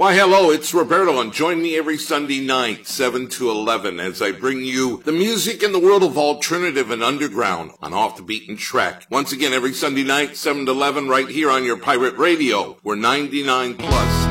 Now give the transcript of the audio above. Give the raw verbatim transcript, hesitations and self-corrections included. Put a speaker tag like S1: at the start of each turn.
S1: Why, hello, it's Roberto, and join me every Sunday night, seven to eleven, as I bring you the music in the world of alternative and underground on Off the Beaten Track. Once again, every Sunday night, seven to eleven, right here on your pirate radio. We're ninety-nine plus.